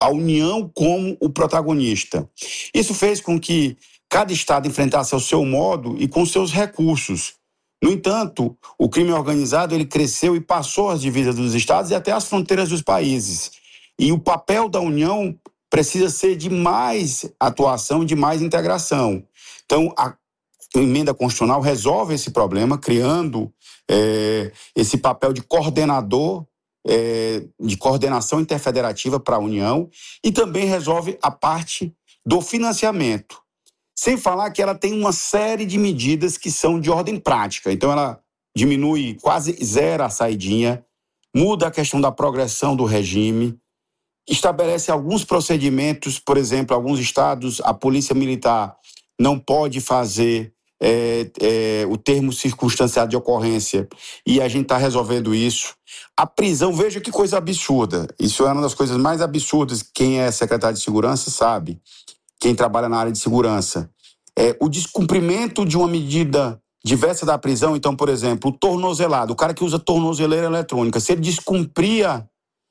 a União como o protagonista. Isso fez com que cada estado enfrentasse ao seu modo e com seus recursos. No entanto, o crime organizado ele cresceu e passou as divisas dos estados e até as fronteiras dos países. E o papel da União precisa ser de mais atuação, de mais integração. Então, a emenda constitucional resolve esse problema, criando esse papel de coordenador, de coordenação interfederativa para a União, e também resolve a parte do financiamento. Sem falar que ela tem uma série de medidas que são de ordem prática. Então, ela diminui quase zero a saidinha, muda a questão da progressão do regime, estabelece alguns procedimentos, por exemplo, alguns estados, a polícia militar não pode fazer o termo circunstanciado de ocorrência, e a gente está resolvendo isso. A prisão, veja que coisa absurda, isso é uma das coisas mais absurdas, quem é secretário de segurança sabe, quem trabalha na área de segurança. O descumprimento de uma medida diversa da prisão, então, por exemplo, o tornozelado, o cara que usa tornozeleira eletrônica, se ele descumpria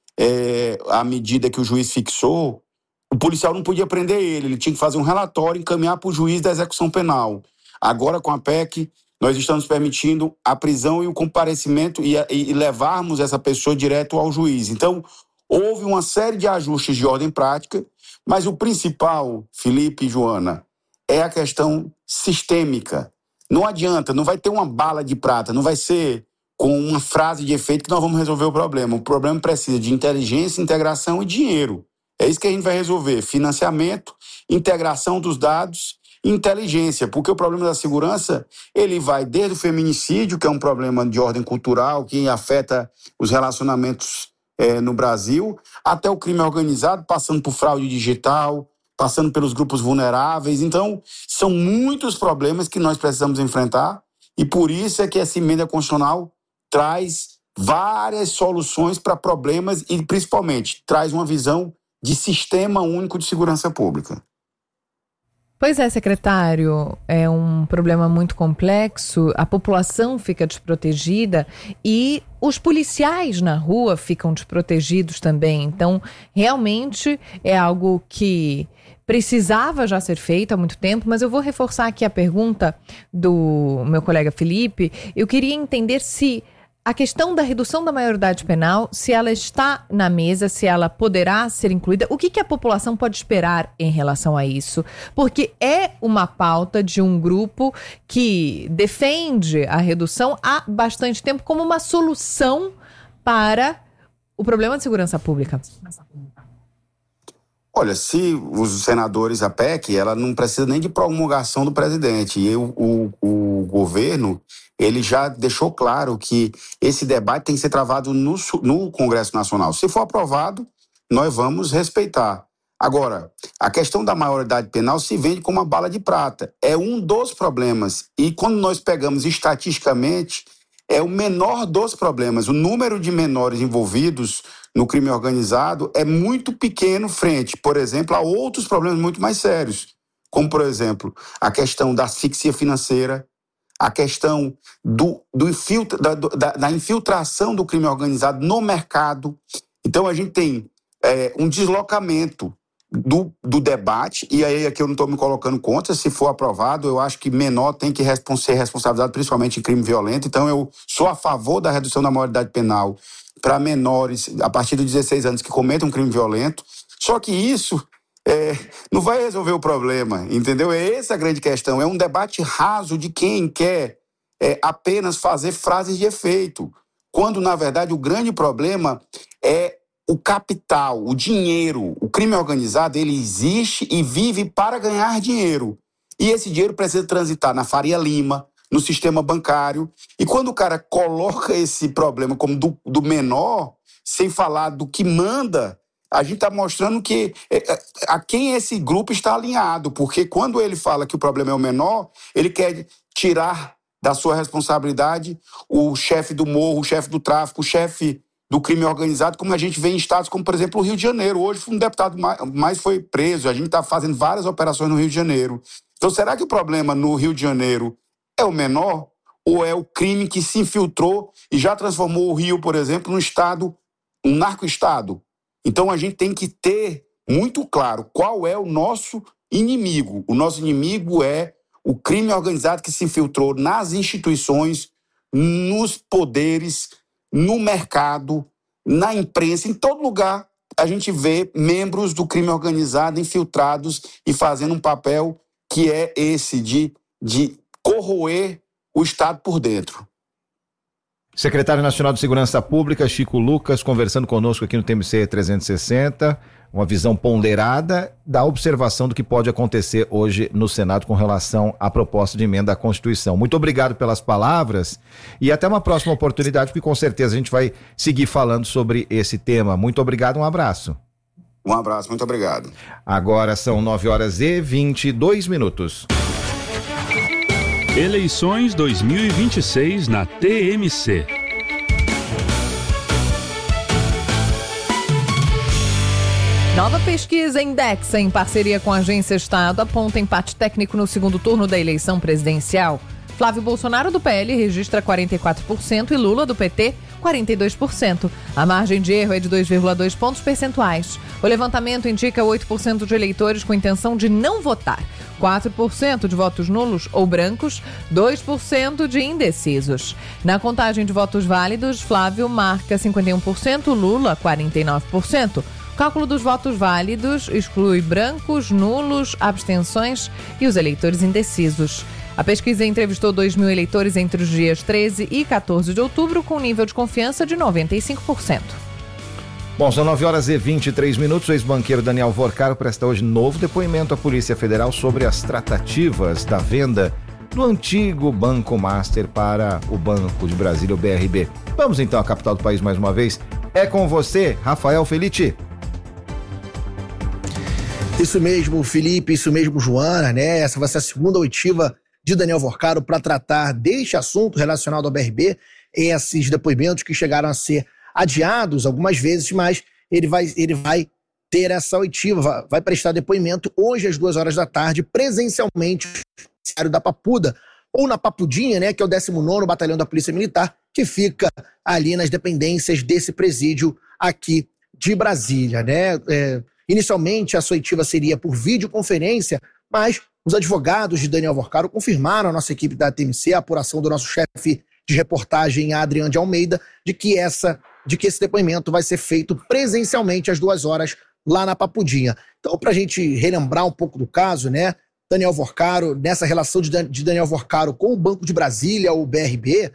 a medida que o juiz fixou, o policial não podia prender ele tinha que fazer um relatório e encaminhar para o juiz da execução penal. Agora, com a PEC, nós estamos permitindo a prisão e o comparecimento e levarmos essa pessoa direto ao juiz. Então, houve uma série de ajustes de ordem prática, mas o principal, Felipe e Joana, é a questão sistêmica. Não adianta, não vai ter uma bala de prata, não vai ser com uma frase de efeito que nós vamos resolver o problema. O problema precisa de inteligência, integração e dinheiro. É isso que a gente vai resolver, financiamento, integração dos dados, inteligência, porque o problema da segurança, ele vai desde o feminicídio, que é um problema de ordem cultural, que afeta os relacionamentos no Brasil, até o crime organizado, passando por fraude digital, passando pelos grupos vulneráveis. Então, são muitos problemas que nós precisamos enfrentar, e por isso é que essa emenda constitucional traz várias soluções para problemas e, principalmente, traz uma visão de sistema único de segurança pública. Pois é, secretário, é um problema muito complexo, a população fica desprotegida e os policiais na rua ficam desprotegidos também. Então, realmente é algo que precisava já ser feito há muito tempo, mas eu vou reforçar aqui a pergunta do meu colega Felipe. Eu queria entender se a questão da redução da maioridade penal, se ela está na mesa, se ela poderá ser incluída, o que a população pode esperar em relação a isso? Porque é uma pauta de um grupo que defende a redução há bastante tempo como uma solução para o problema de segurança pública. Olha, se os senadores, a PEC, ela não precisa nem de promulgação do presidente. E o governo, ele já deixou claro que esse debate tem que ser travado no Congresso Nacional. Se for aprovado, nós vamos respeitar. Agora, a questão da maioridade penal se vende como uma bala de prata. É um dos problemas. E quando nós pegamos estatisticamente, é o menor dos problemas. O número de menores envolvidos no crime organizado é muito pequeno frente, por exemplo, a outros problemas muito mais sérios, como, por exemplo, a questão da asfixia financeira, a questão da infiltração do crime organizado no mercado. Então, a gente tem um deslocamento do debate, e aí aqui eu não estou me colocando contra, se for aprovado, eu acho que menor tem que ser responsabilizado, principalmente em crime violento. Então, eu sou a favor da redução da maioridade penal para menores, a partir dos 16 anos, que cometam um crime violento. Só que isso não vai resolver o problema, entendeu? É essa a grande questão. É um debate raso de quem quer apenas fazer frases de efeito, quando, na verdade, o grande problema é o capital, o dinheiro. O crime organizado, ele existe e vive para ganhar dinheiro. E esse dinheiro precisa transitar na Faria Lima, no sistema bancário. E quando o cara coloca esse problema como do menor, sem falar do que manda, a gente está mostrando que a quem esse grupo está alinhado. Porque quando ele fala que o problema é o menor, ele quer tirar da sua responsabilidade o chefe do morro, o chefe do tráfico, o chefe do crime organizado, como a gente vê em estados como, por exemplo, o Rio de Janeiro. Hoje um deputado mais foi preso, a gente está fazendo várias operações no Rio de Janeiro. Então, será que o problema no Rio de Janeiro é o menor, ou é o crime que se infiltrou e já transformou o Rio, por exemplo, num narco-estado? Então, a gente tem que ter muito claro qual é o nosso inimigo. O nosso inimigo é o crime organizado que se infiltrou nas instituições, nos poderes, no mercado, na imprensa, em todo lugar a gente vê membros do crime organizado infiltrados e fazendo um papel que é esse de corroer o Estado por dentro. Secretário Nacional de Segurança Pública, Chico Lucas, conversando conosco aqui no TMC 360, uma visão ponderada da observação do que pode acontecer hoje no Senado com relação à proposta de emenda à Constituição. Muito obrigado pelas palavras e até uma próxima oportunidade, porque com certeza a gente vai seguir falando sobre esse tema. Muito obrigado, um abraço. Um abraço, muito obrigado. Agora são 9h22. Eleições 2026 na TMC. Nova pesquisa Indexa, em parceria com a Agência Estado, aponta empate técnico no segundo turno da eleição presidencial. Flávio Bolsonaro, do PL, registra 44% e Lula, do PT, 42%. A margem de erro é de 2,2 pontos percentuais. O levantamento indica 8% de eleitores com intenção de não votar, 4% de votos nulos ou brancos, 2% de indecisos. Na contagem de votos válidos, Flávio marca 51%, Lula 49%. O cálculo dos votos válidos exclui brancos, nulos, abstenções e os eleitores indecisos. A pesquisa entrevistou 2.000 eleitores entre os dias 13 e 14 de outubro, com nível de confiança de 95%. Bom, são 9h23. O ex-banqueiro Daniel Vorcaro presta hoje novo depoimento à Polícia Federal sobre as tratativas da venda do antigo Banco Master para o Banco de Brasília, o BRB. Vamos então à capital do país mais uma vez. É com você, Rafael Felitti. Isso mesmo, Felipe, isso mesmo, Joana, né? Essa vai ser a segunda oitiva de Daniel Vorcaro para tratar deste assunto relacionado ao BRB, esses depoimentos que chegaram a ser adiados algumas vezes, mas ele vai ter essa oitiva, vai prestar depoimento hoje às 2 horas da tarde, presencialmente, no Judiciário da Papuda, ou na Papudinha, né, que é o 19º Batalhão da Polícia Militar, que fica ali nas dependências desse presídio aqui de Brasília, né? Inicialmente, a oitiva seria por videoconferência, mas os advogados de Daniel Vorcaro confirmaram à nossa equipe da TMC, a apuração do nosso chefe de reportagem, Adriano de Almeida, de que esse depoimento vai ser feito presencialmente às 2 horas lá na Papudinha. Então, para a gente relembrar um pouco do caso, né? Daniel Vorcaro, nessa relação de Daniel Vorcaro com o Banco de Brasília, o BRB,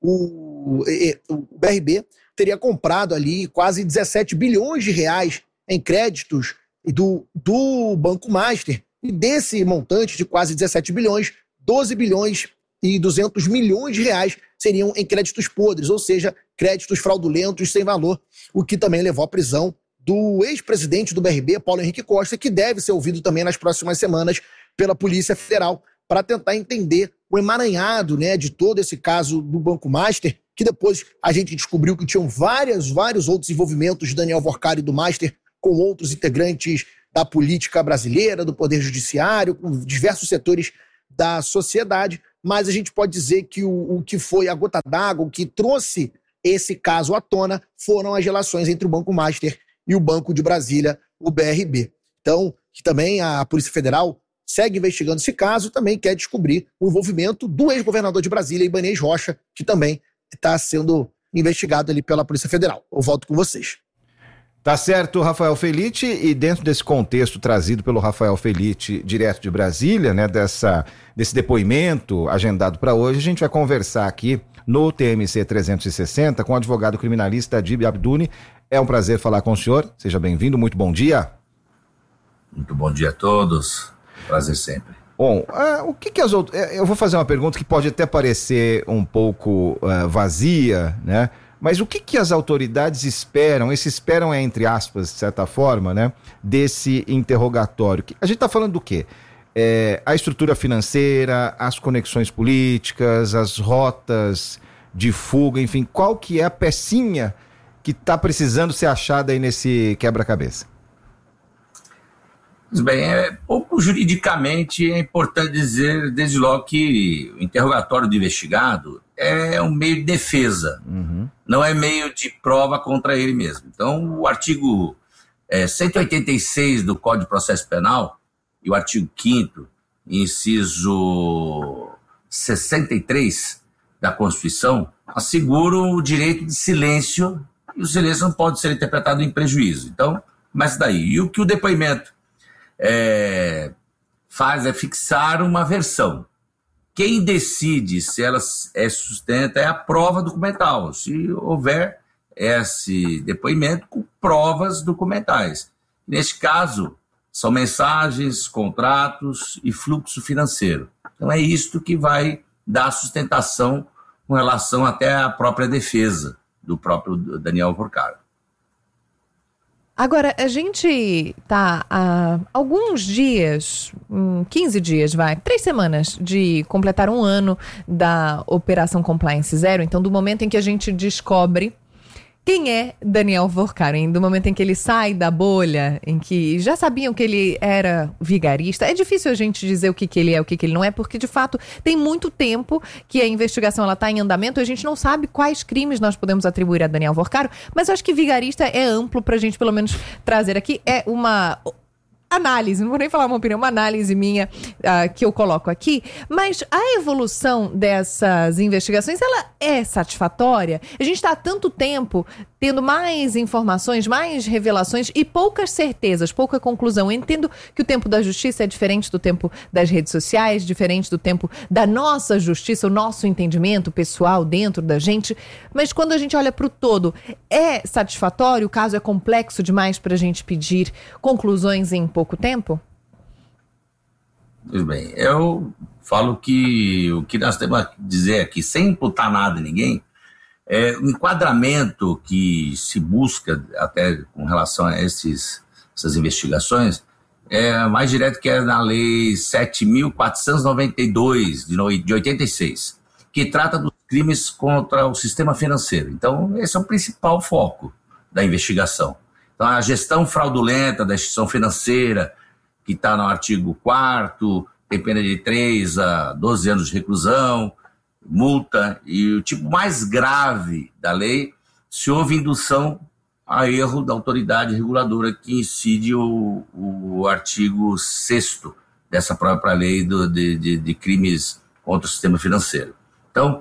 o BRB teria comprado ali quase 17 bilhões de reais em créditos do Banco Master, e desse montante de quase 17 bilhões, 12 bilhões e 200 milhões de reais seriam em créditos podres, ou seja, créditos fraudulentos sem valor, o que também levou à prisão do ex-presidente do BRB, Paulo Henrique Costa, que deve ser ouvido também nas próximas semanas pela Polícia Federal, para tentar entender o emaranhado, né, de todo esse caso do Banco Master, que depois a gente descobriu que tinham vários outros envolvimentos de Daniel Vorcaro e do Master com outros integrantes da política brasileira, do Poder Judiciário, com diversos setores da sociedade, mas a gente pode dizer que o que foi a gota d'água, o que trouxe esse caso à tona, foram as relações entre o Banco Master e o Banco de Brasília, o BRB. Então, que também a Polícia Federal segue investigando esse caso, também quer descobrir o envolvimento do ex-governador de Brasília, Ibanez Rocha, que também está sendo investigado ali pela Polícia Federal. Eu volto com vocês. Tá certo, Rafael Felitti, e dentro desse contexto trazido pelo Rafael Felitti, direto de Brasília, né, desse depoimento agendado para hoje, a gente vai conversar aqui no TMC 360 com o advogado criminalista Adib Abduni. É um prazer falar com o senhor, seja bem-vindo, muito bom dia. Muito bom dia a todos, prazer sempre. Bom, o que as outras... Eu vou fazer uma pergunta que pode até parecer um pouco vazia, né? Mas o que as autoridades esperam, esse esperam é entre aspas, de certa forma, né, desse interrogatório? A gente está falando do quê? A estrutura financeira, as conexões políticas, as rotas de fuga, enfim, qual que é a pecinha que está precisando ser achada aí nesse quebra-cabeça? Bem, pouco juridicamente é importante dizer, desde logo, que o interrogatório do investigado é um meio de defesa, não é meio de prova contra ele mesmo. Então, o artigo 186 do Código de Processo Penal e o artigo 5º, inciso 63 da Constituição, asseguram o direito de silêncio, e o silêncio não pode ser interpretado em prejuízo. Então, começa daí. E o que o depoimento faz é fixar uma versão. Quem decide se ela sustenta é a prova documental, se houver esse depoimento com provas documentais. Neste caso, são mensagens, contratos e fluxo financeiro. Então é isto que vai dar sustentação com relação até à própria defesa do próprio Daniel Alvorcaro. Agora, a gente está há alguns dias, 15 dias, 3 semanas, de completar um ano da Operação Compliance Zero. Então, do momento em que a gente descobre quem é Daniel Alvorcaro, do momento em que ele sai da bolha, em que já sabiam que ele era vigarista. É difícil a gente dizer o que ele é, o que ele não é, porque de fato tem muito tempo que a investigação está em andamento e a gente não sabe quais crimes nós podemos atribuir a Daniel Alvorcaro, mas eu acho que vigarista é amplo para a gente pelo menos trazer aqui. É uma análise, não vou nem falar uma opinião, uma análise minha que eu coloco aqui, mas a evolução dessas investigações, ela é satisfatória? A gente está há tanto tempo tendo mais informações, mais revelações e poucas certezas, pouca conclusão. Eu entendo que o tempo da justiça é diferente do tempo das redes sociais, diferente do tempo da nossa justiça, o nosso entendimento pessoal dentro da gente, mas quando a gente olha para o todo, é satisfatório? O caso é complexo demais para a gente pedir conclusões em pouco tempo? Tudo bem. Eu falo que o que nós temos a dizer aqui, sem imputar nada a ninguém, é o enquadramento que se busca até com relação a essas investigações é mais direto que é na Lei 7.492 de 86, que trata dos crimes contra o sistema financeiro. Então, esse é o principal foco da investigação. Então, a gestão fraudulenta da instituição financeira, que está no artigo 4º, tem pena de 3 a 12 anos de reclusão, multa, e o tipo mais grave da lei, se houve indução a erro da autoridade reguladora, que incide o artigo 6º dessa própria lei de crimes contra o sistema financeiro. Então,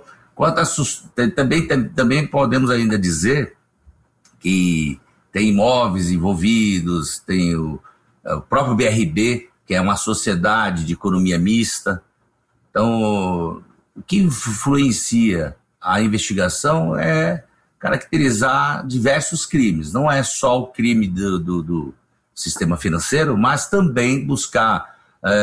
também podemos ainda dizer que tem imóveis envolvidos, tem o próprio BRB, que é uma sociedade de economia mista. Então, o que influencia a investigação é caracterizar diversos crimes. Não é só o crime do sistema financeiro, mas também buscar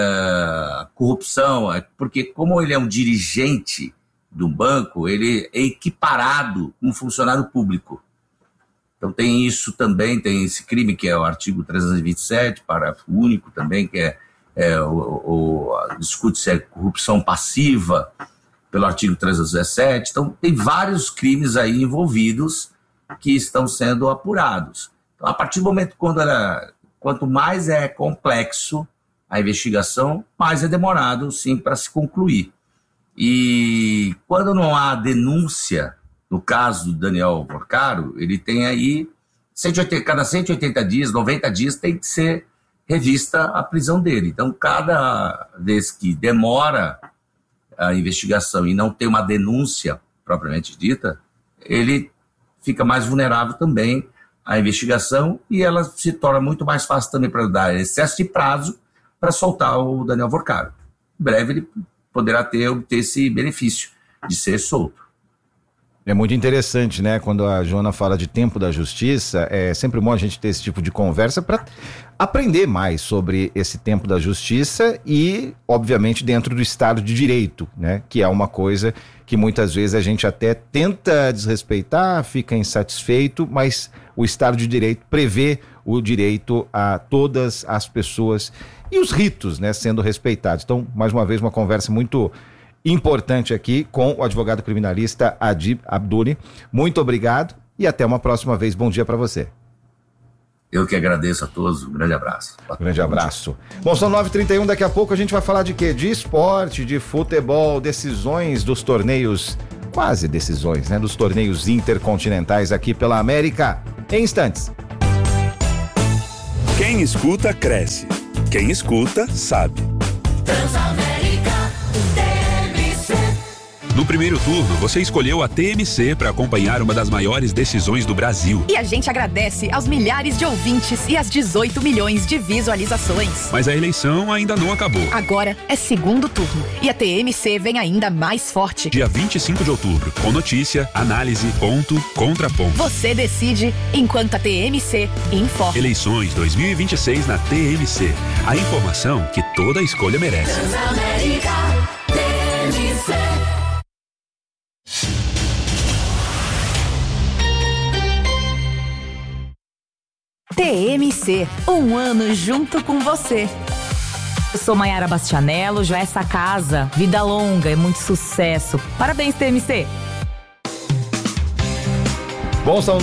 corrupção, porque como ele é um dirigente do banco, ele é equiparado como funcionário público. Então tem isso também, tem esse crime que é o artigo 327, parágrafo único também, que discute se é corrupção passiva, pelo artigo 317. Então tem vários crimes aí envolvidos que estão sendo apurados. Então, a partir do momento quanto mais é complexo a investigação, mais é demorado sim para se concluir. E quando não há denúncia, no caso do Daniel Alvorcaro, ele tem aí, cada 180 dias, 90 dias, tem que ser revista a prisão dele. Então, cada vez que demora a investigação e não tem uma denúncia propriamente dita, ele fica mais vulnerável também à investigação e ela se torna muito mais fácil também para dar excesso de prazo para soltar o Daniel Alvorcaro. Em breve ele poderá obter esse benefício de ser solto. É muito interessante, né? Quando a Joana fala de tempo da justiça, é sempre bom a gente ter esse tipo de conversa para aprender mais sobre esse tempo da justiça e, obviamente, dentro do Estado de Direito, né? Que é uma coisa que muitas vezes a gente até tenta desrespeitar, fica insatisfeito, mas o Estado de Direito prevê o direito a todas as pessoas e os ritos, né? Sendo respeitados. Então, mais uma vez, uma conversa muito importante aqui com o advogado criminalista Adib Abduni. Muito obrigado e até uma próxima vez. Bom dia para você. Eu que agradeço a todos. Um grande abraço. Grande abraço. Bom, são 9h31. Daqui a pouco a gente vai falar de quê? De esporte, de futebol, decisões dos torneios, quase decisões, né? Dos torneios intercontinentais aqui pela América. Em instantes. Quem escuta, cresce. Quem escuta, sabe. Transamérica TMC. No primeiro turno, você escolheu a TMC para acompanhar uma das maiores decisões do Brasil. E a gente agradece aos milhares de ouvintes e às 18 milhões de visualizações. Mas a eleição ainda não acabou. Agora é segundo turno e a TMC vem ainda mais forte. Dia 25 de outubro, com notícia, análise, ponto, contraponto. Você decide enquanto a TMC informa. Eleições 2026 na TMC. A informação que toda escolha merece. Transamérica TMC. TMC, um ano junto com você. Eu sou Maiara Bastianello, já essa casa, vida longa e muito sucesso. Parabéns, TMC! Bom, são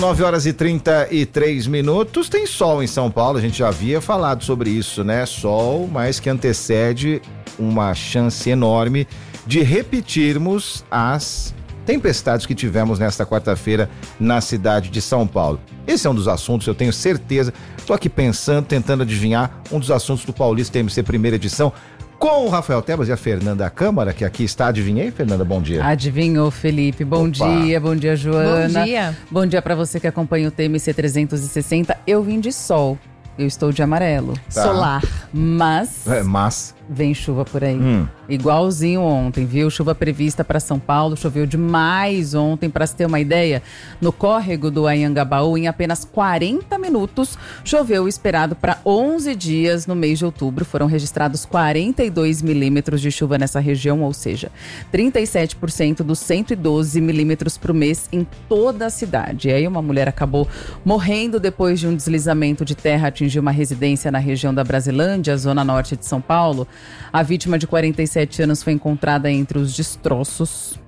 9h33. Tem sol em São Paulo, a gente já havia falado sobre isso, né? Sol, mas que antecede uma chance enorme de repetirmos as tempestades que tivemos nesta quarta-feira na cidade de São Paulo. Esse é um dos assuntos, eu tenho certeza, estou aqui pensando, tentando adivinhar, um dos assuntos do Paulista TMC primeira edição, com o Rafael Tebas e a Fernanda Câmara, que aqui está. Adivinhei, Fernanda? Bom dia. Adivinhou, Felipe. Bom dia, Joana. Bom dia. Bom dia para você que acompanha o TMC 360. Eu vim de sol. Eu estou de amarelo. Tá. Solar. Mas vem chuva por aí. Igualzinho ontem, viu? Chuva prevista para São Paulo. Choveu demais ontem, para se ter uma ideia. No córrego do Anhangabaú, em apenas 40 minutos, choveu o esperado para 11 dias no mês de outubro. Foram registrados 42 milímetros de chuva nessa região, ou seja, 37% dos 112 milímetros por mês em toda a cidade. E aí uma mulher acabou morrendo depois de um deslizamento de terra atingir uma residência na região da Brasilândia, zona norte de São Paulo. A vítima de 47 anos foi encontrada entre os destroços.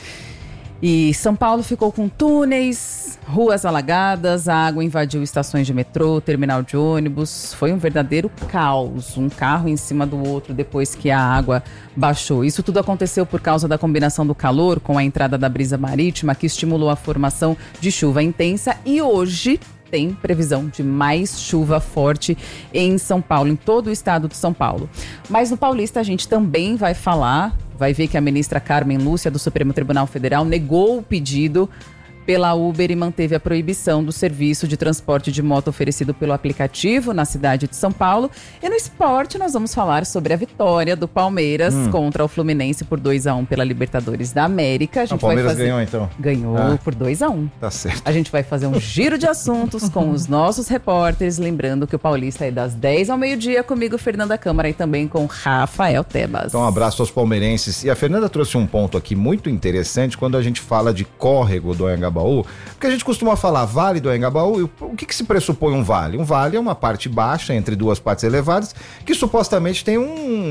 E São Paulo ficou com túneis, ruas alagadas, a água invadiu estações de metrô, terminal de ônibus. Foi um verdadeiro caos, um carro em cima do outro depois que a água baixou. Isso tudo aconteceu por causa da combinação do calor com a entrada da brisa marítima, que estimulou a formação de chuva intensa. E hoje tem previsão de mais chuva forte em São Paulo, em todo o estado de São Paulo. Mas no Paulista a gente também vai ver que a ministra Carmen Lúcia, do Supremo Tribunal Federal, negou o pedido pela Uber e manteve a proibição do serviço de transporte de moto oferecido pelo aplicativo na cidade de São Paulo. E no esporte nós vamos falar sobre a vitória do Palmeiras contra o Fluminense por 2-1 pela Libertadores da América. O Palmeiras ganhou então? Ganhou por 2-1. Tá certo. A gente vai fazer um giro de assuntos com os nossos repórteres, lembrando que o Paulista é das 10 ao meio-dia, comigo, Fernanda Câmara, e também com Rafael Tebas. Então um abraço aos palmeirenses. E a Fernanda trouxe um ponto aqui muito interessante quando a gente fala de córrego do Anhangabaú, porque a gente costuma falar vale do Anhangabaú. O que se pressupõe um vale? Um vale é uma parte baixa entre duas partes elevadas que supostamente tem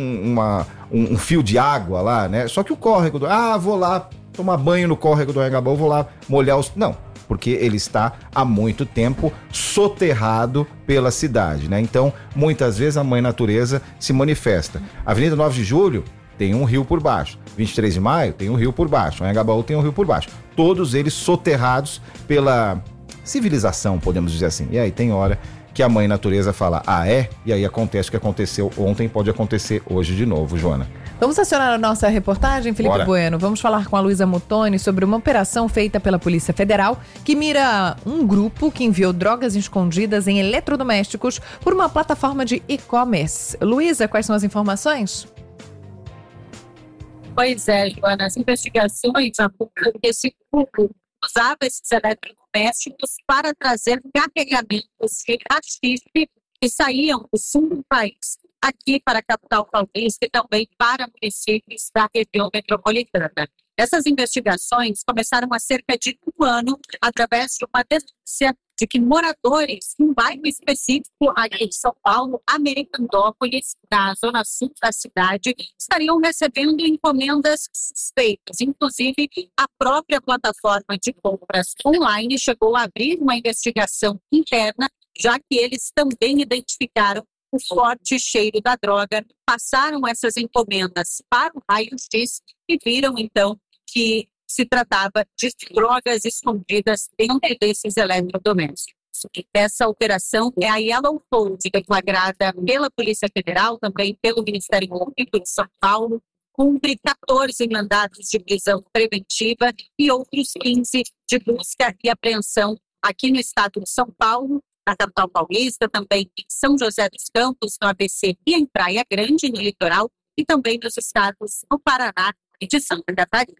um fio de água lá, né? Só que o córrego vou lá tomar banho no córrego do Anhangabaú, vou lá molhar os... Não, porque ele está há muito tempo soterrado pela cidade, né? Então, muitas vezes a mãe natureza se manifesta. Avenida 9 de Julho tem um rio por baixo. 23 de Maio tem um rio por baixo. O Anhangabaú tem um rio por baixo. Todos eles soterrados pela civilização, podemos dizer assim. E aí tem hora que a mãe natureza fala, e aí acontece o que aconteceu ontem, pode acontecer hoje de novo, Joana. Vamos acionar a nossa reportagem, Felipe Bora. Bueno. Vamos falar com a Luísa Mutoni sobre uma operação feita pela Polícia Federal que mira um grupo que enviou drogas escondidas em eletrodomésticos por uma plataforma de e-commerce. Luísa, quais são as informações? Pois é, Joana, as investigações apontam que esse grupo usava esses eletrodomésticos para trazer carregamentos de haxixe que saíam do sul do país, aqui para a capital paulista e também para municípios da região metropolitana. Essas investigações começaram há cerca de um ano através de uma denúncia de que moradores de um bairro específico aqui de São Paulo, Americandópolis, na zona sul da cidade, estariam recebendo encomendas suspeitas. Inclusive, a própria plataforma de compras online chegou a abrir uma investigação interna, já que eles também identificaram o forte cheiro da droga, passaram essas encomendas para o raio-x e viram, então, que se tratava de drogas escondidas dentro desses eletrodomésticos. Essa operação é a Yellow Fold, deflagrada pela Polícia Federal, também pelo Ministério Público de São Paulo, cumpre 14 mandatos de prisão preventiva e outros 15 de busca e apreensão aqui no estado de São Paulo, na capital paulista, também em São José dos Campos, no ABC e em Praia Grande, no litoral, e também nos estados do Paraná e de Santa Catarina.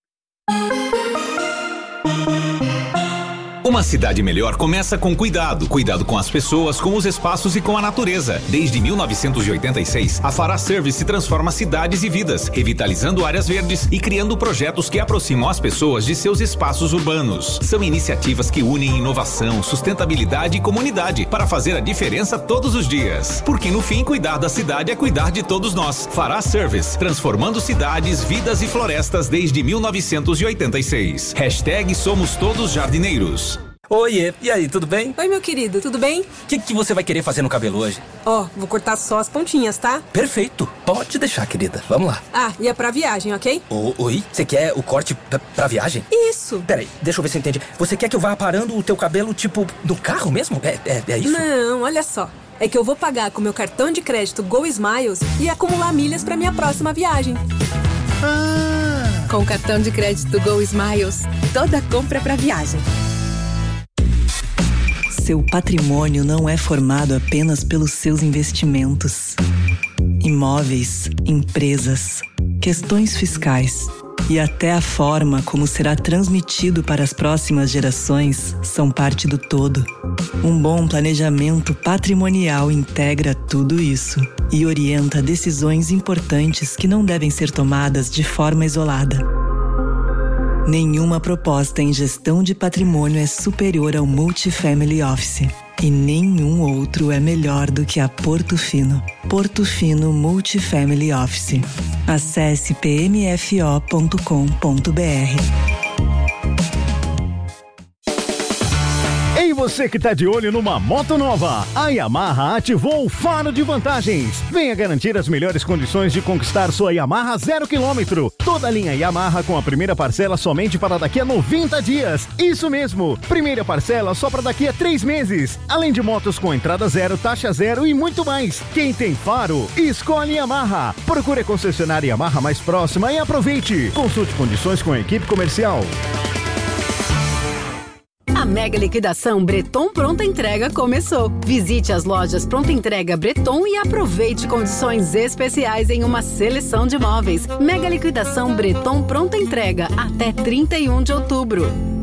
Uma cidade melhor começa com cuidado. Cuidado com as pessoas, com os espaços e com a natureza. Desde 1986, a Fará Service transforma cidades e vidas, revitalizando áreas verdes e criando projetos que aproximam as pessoas de seus espaços urbanos. São iniciativas que unem inovação, sustentabilidade e comunidade para fazer a diferença todos os dias. Porque no fim, cuidar da cidade é cuidar de todos nós. Fará Service, transformando cidades, vidas e florestas desde 1986. Hashtag Somos Todos Jardineiros. Oiê, e aí, tudo bem? Oi, meu querido, tudo bem? O que você vai querer fazer no cabelo hoje? Vou cortar só as pontinhas, tá? Perfeito, pode deixar, querida, vamos lá. E é pra viagem, ok? Oi, você quer o corte pra viagem? Isso. Peraí, deixa eu ver se eu entendi. Você quer que eu vá aparando o teu cabelo, tipo, no carro mesmo? É isso? Não, olha só. É que eu vou pagar com meu cartão de crédito Go Smiles e acumular milhas pra minha próxima viagem. Com o cartão de crédito Go Smiles, toda compra pra viagem. Seu patrimônio não é formado apenas pelos seus investimentos. Imóveis, empresas, questões fiscais e até a forma como será transmitido para as próximas gerações são parte do todo. Um bom planejamento patrimonial integra tudo isso e orienta decisões importantes que não devem ser tomadas de forma isolada. Nenhuma proposta em gestão de patrimônio é superior ao Multifamily Office. E nenhum outro é melhor do que a Porto Fino. Porto Fino Multifamily Office. Acesse pmfo.com.br. Ei, você que tá de olho numa moto nova, a Yamaha ativou o Faro de Vantagens. Venha garantir as melhores condições de conquistar sua Yamaha 0 km. Toda a linha Yamaha com a primeira parcela somente para daqui a 90 dias. Isso mesmo, primeira parcela só para daqui a 3 meses. Além de motos com entrada zero, taxa zero e muito mais. Quem tem Faro, escolhe Yamaha. Procure a concessionária Yamaha mais próxima e aproveite. Consulte condições com a equipe comercial. A mega liquidação Breton Pronta Entrega começou. Visite as lojas Pronta Entrega Breton e aproveite condições especiais em uma seleção de móveis. Mega liquidação Breton Pronta Entrega até 31 de outubro.